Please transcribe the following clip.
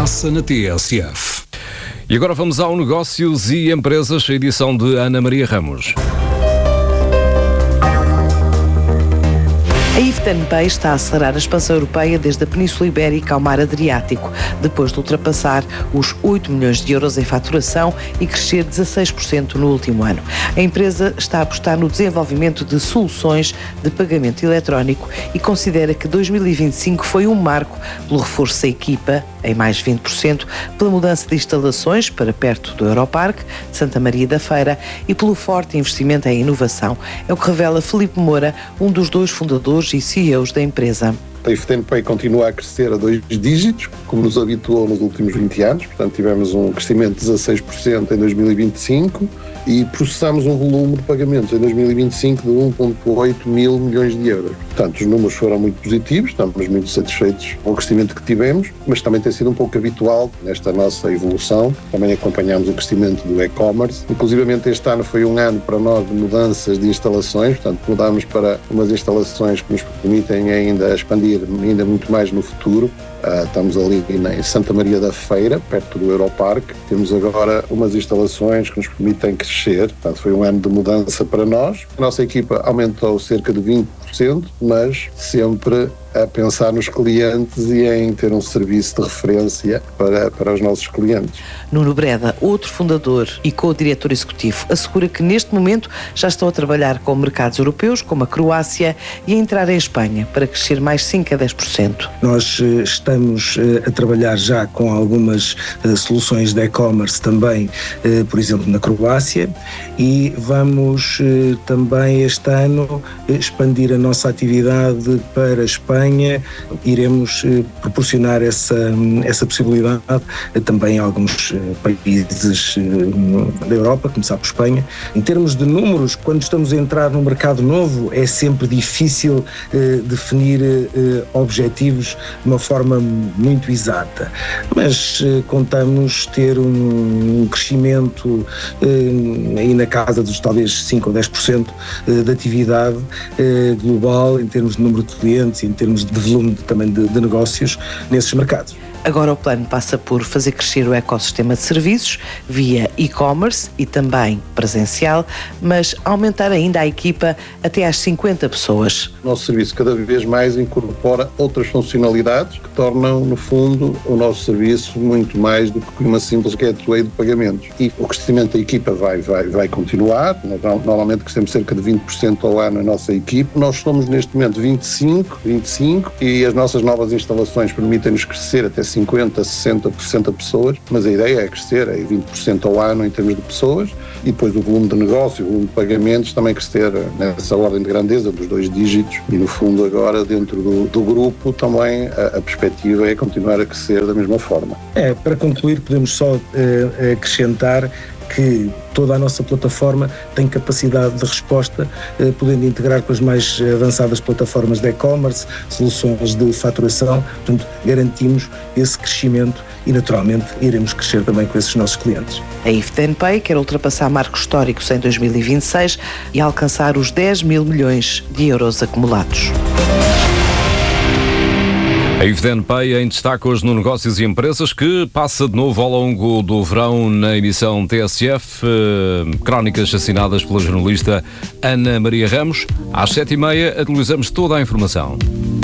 passa na TSF. E agora vamos ao Negócios e Empresas, a edição de Ana Maria Ramos. A IFTENPay está a acelerar a expansão europeia desde a Península Ibérica ao Mar Adriático, depois de ultrapassar os 8 milhões de euros em faturação e crescer 16% no último ano. A empresa está a apostar no desenvolvimento de soluções de pagamento eletrónico e considera que 2025 foi um marco pelo reforço da equipa, em mais 20%, pela mudança de instalações para perto do Europarque de Santa Maria da Feira e pelo forte investimento em inovação. É o que revela Filipe Moura, um dos dois fundadores e CEOs da empresa. A IFTENPay continua a crescer a 2 dígitos, como nos habituou nos últimos 20 anos. Portanto, tivemos um crescimento de 16% em 2025 e processamos um volume de pagamentos em 2025 de 1,8 mil milhões de euros. Portanto, os números foram muito positivos, estamos muito satisfeitos com o crescimento que tivemos, mas também tem sido um pouco habitual nesta nossa evolução. Também acompanhamos o crescimento do e-commerce. Inclusivamente este ano foi um ano para nós de mudanças de instalações, portanto mudámos para umas instalações que nos permitem ainda expandir ainda muito mais no futuro. Estamos ali em Santa Maria da Feira, perto do Europarque. Temos agora umas instalações que nos permitem crescer. Portanto, foi um ano de mudança para nós. A nossa equipa aumentou cerca de 20%, mas sempre a pensar nos clientes e em ter um serviço de referência para os nossos clientes. Nuno Breda, outro fundador e co-diretor executivo, assegura que neste momento já estão a trabalhar com mercados europeus, como a Croácia, e a entrar em Espanha para crescer mais 5 a 10%. Nós estamos a trabalhar já com algumas soluções de e-commerce também, por exemplo, na Croácia, e vamos também este ano expandir a nossa atividade para a Espanha. Iremos proporcionar essa possibilidade também a alguns países da Europa, começar por Espanha. Em termos de números, quando estamos a entrar num mercado novo, é sempre difícil definir objetivos de uma forma muito exata, mas contamos ter um crescimento aí na casa dos talvez 5 ou 10% de atividade global em termos de número de clientes e em termos de volume também de negócios nesses mercados. Agora o plano passa por fazer crescer o ecossistema de serviços via e-commerce e também presencial, mas aumentar ainda a equipa até às 50 pessoas. O nosso serviço cada vez mais incorpora outras funcionalidades que tornam, no fundo, o nosso serviço muito mais do que uma simples gateway de pagamentos. E o crescimento da equipa vai continuar. Nós normalmente crescemos cerca de 20% ao ano a nossa equipe. Nós somos neste momento 25 e as nossas novas instalações permitem-nos crescer até 50, 60, 60 pessoas, mas a ideia é crescer 20% ao ano em termos de pessoas e depois o volume de negócio, o volume de pagamentos também crescer nessa ordem de grandeza dos 2 dígitos e no fundo agora dentro do grupo também a perspectiva é continuar a crescer da mesma forma. Para concluir, podemos só acrescentar que toda a nossa plataforma tem capacidade de resposta, podendo integrar com as mais avançadas plataformas de e-commerce, soluções de faturação. Portanto, garantimos esse crescimento e, naturalmente, iremos crescer também com esses nossos clientes. A IFTENPay quer ultrapassar marcos históricos em 2026 e alcançar os 10 mil milhões de euros acumulados. A IFTENPay em destaque hoje no Negócios e Empresas, que passa de novo ao longo do verão na emissão TSF, crónicas assinadas pela jornalista Ana Maria Ramos. Às 7h30 atualizamos toda a informação.